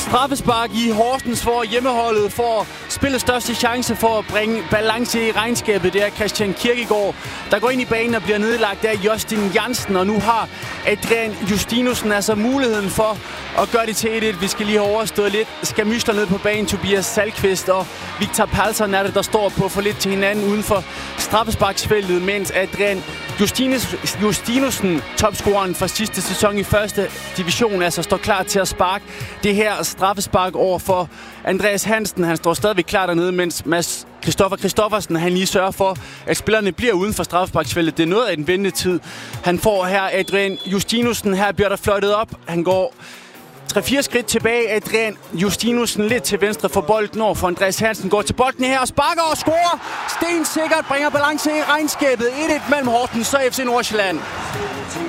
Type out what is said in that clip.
Straffespark i Horsens, hvor hjemmeholdet får spillets største chance for at bringe balance i regnskabet. Det er Christian Kirkegaard, der går ind i banen og bliver nedlagt af Justin Jansen. Og nu har Adrian Justinussen altså muligheden for at gøre det til 1-1. Vi skal lige have overstået lidt skamysler ned på banen. Tobias Salkvist og Victor Palsson er det, der står på for lidt til hinanden uden for straffesparksfeltet, mens Adrian Justinussen, topscoreren for sidste sæson i første division, altså står klar til at sparke det her straffespark over for Andreas Hansen. Han står stadigvæk klar dernede, mens Mads Christoffersen han lige sørger for, at spillerne bliver uden for straffesparksfeltet. Det er noget af en ventetid, han får her. Adrian Justinussen, her bliver der fløjtet op. Han går 3-4 skridt tilbage. Adrian Justinussen lidt til venstre for bolden over for Andreas Hansen. Går til bolden her og sparker og scorer. Stensikkert bringer balance i regnskabet. 1-1 mellem Horsens og FC Nordsjælland.